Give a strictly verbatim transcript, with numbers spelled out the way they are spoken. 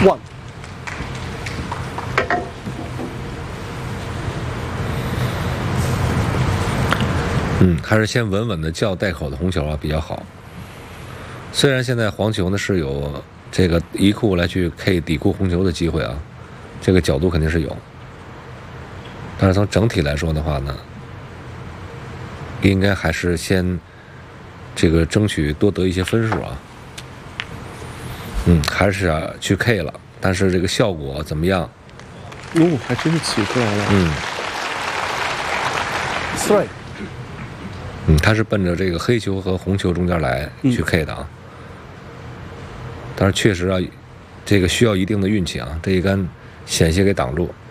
one。 嗯，还是先稳稳的叫带口的红球啊比较好。虽然现在黄球呢是有这个移库来去 K 底库红球的机会啊，这个角度肯定是有，但是从整体来说的话呢，应该还是先这个争取多得一些分数啊。嗯，还是啊去 K 了，但是这个效果怎么样？ 哦，还真是起出来了。 嗯 three。 嗯，他是奔着这个黑球和红球中间来去 K 的啊。嗯，但是确实啊，这个需要一定的运气啊，这一杆险些给挡住。